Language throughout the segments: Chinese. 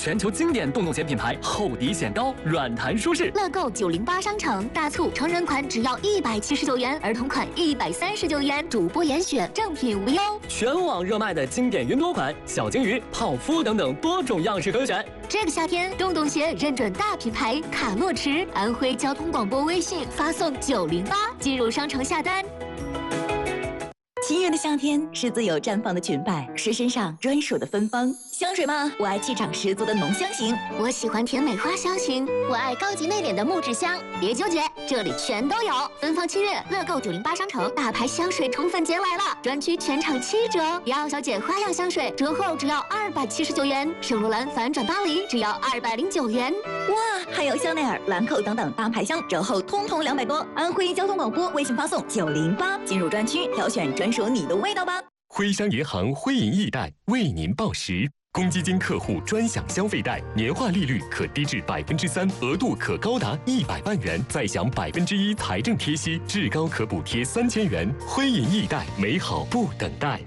全球经典动动鞋品牌，厚底显高，软弹舒适。 乐购908商城大促，成人款只要179元，儿童款139元，主播严选，正品无忧。 全网热卖的经典云朵款、小金鱼、泡芙等等多种样式可选。 这个夏天，动动鞋认准大品牌卡洛驰，安徽交通广播微信发送908进入商城下单。 七月的夏天是自由绽放的裙摆，是身上专属的芬芳。香水吗？我爱气场十足的浓香型， 我喜欢甜美花香型，我爱高级内敛的木质香。别纠结，这里全都有。芬芳7月，乐购908商城大牌香水宠粉节来了，专区全场7折。杨小姐花样香水折后只要279元，圣罗兰反转巴黎只要209元。 哇，还有香奈儿、兰蔻等等大牌香折后通通200多。安徽交通广播微信发送908进入专区，挑选专属你的味道吧。 徽商银行徽银易贷为您报时。公积金客户专享消费贷，年化利率可低至3%，额度可高达100万元，再享1%财政贴息，至高可补贴3000元。徽银易贷，美好不等待。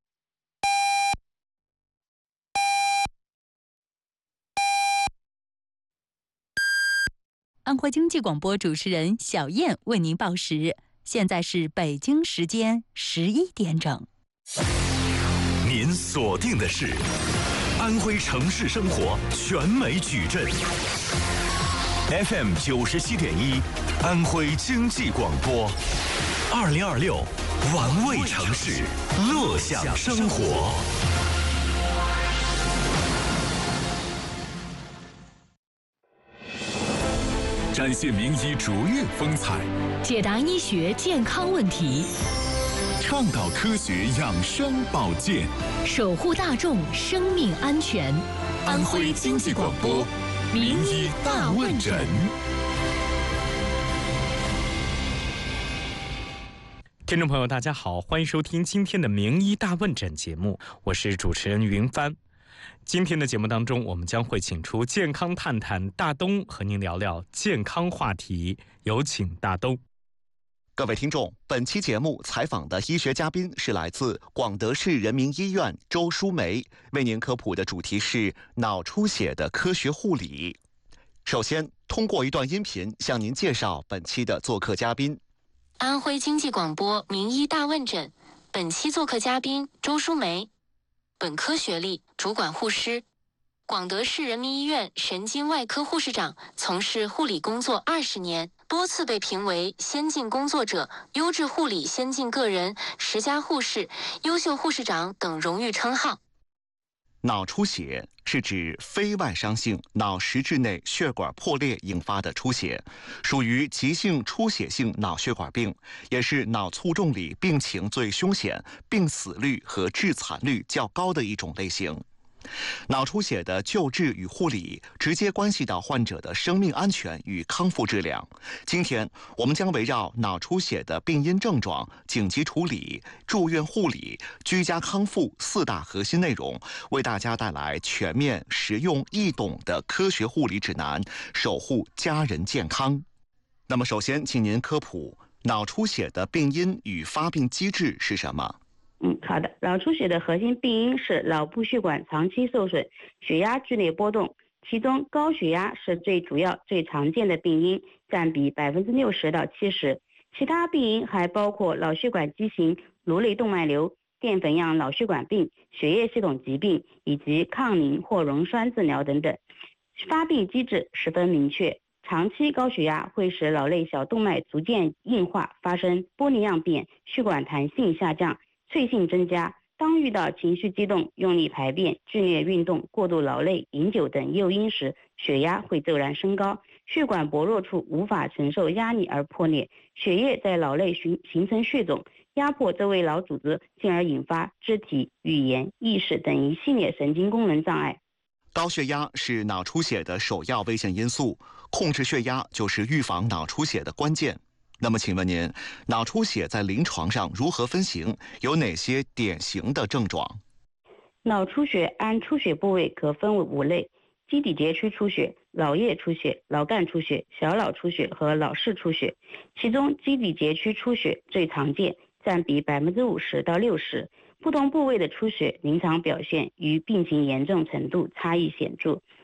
安徽经济广播主持人小燕为您报时，现在是北京时间11点整。 您锁定的是安徽城市生活全美矩阵 FM 97.1，安徽经济广播，2026玩味城市，乐享生活。 展现名医卓越风采， 解答医学健康问题， 倡导科学养生保健， 守护大众生命安全。 安徽经济广播名医大问诊。 听众朋友大家好，欢迎收听今天的名医大问诊节目，我是主持人云帆。今天的节目当中，我们将会请出健康探探大东和您聊聊健康话题，有请大东。 各位听众，本期节目采访的医学嘉宾是来自广德市人民医院周淑梅，为您科普的主题是脑出血的科学护理。首先，通过一段音频向您介绍本期的做客嘉宾。 安徽经济广播名医大问诊，本期做客嘉宾周淑梅，本科学历，主管护师，广德市人民医院神经外科护士长，从事护理工作20年，多次被评为先进工作者、优质护理先进个人、10佳护士、优秀护士长等荣誉称号。 脑出血是指非外伤性脑实质内血管破裂引发的出血，属于急性出血性脑血管病，也是脑卒中里病情最凶险、病死率和致残率较高的一种类型。脑出血的救治与护理直接关系到患者的生命安全与康复质量。今天我们将围绕脑出血的病因症状、紧急处理、住院护理、居家康复4大核心内容，为大家带来全面、实用、易懂的科学护理指南，守护家人健康。那么首先请您科普脑出血的病因与发病机制是什么？ 好的。脑出血的核心病因是脑部血管长期受损，血压剧烈波动，其中高血压是最主要、最常见的病因，占比60%到70%。其他病因还包括脑血管畸形、颅内动脉瘤、淀粉样脑血管病、血液系统疾病以及抗凝或溶栓治疗等等。发病机制十分明确，长期高血压会使脑内小动脉逐渐硬化，发生玻璃样变，血管弹性下降，脆性增加。当遇到情绪激动、用力排便、剧烈运动、过度劳累、饮酒等诱因时，血压会骤然升高，血管薄弱处无法承受压力而破裂，血液在脑内形成血肿，压迫周围脑组织，进而引发肢体、语言、意识等一系列神经功能障碍。 高血压是脑出血的首要危险因素，控制血压就是预防脑出血的关键。那么请问您，脑出血在临床上如何分型？有哪些典型的症状？ 脑出血按出血部位可分为5类：基底节区出血、脑叶出血、脑干出血、小脑出血和脑室出血。其中基底节区出血最常见，占比50%到60%。不同部位的出血临床表现与病情严重程度差异显著。